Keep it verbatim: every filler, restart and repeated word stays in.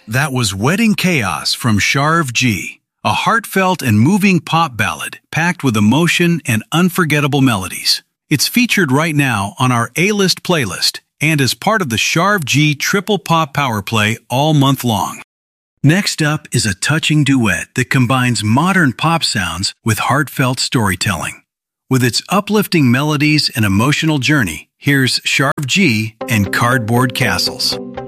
That was Wedding Chaos from Sharv G, a heartfelt and moving pop ballad packed with emotion and unforgettable melodies. It's featured right now on our A-List playlist and is part of the Sharv G Triple Pop Power Play all month long. Next up is a touching duet that combines modern pop sounds with heartfelt storytelling. With its uplifting melodies and emotional journey, here's Sharv G and Cardboard Castles.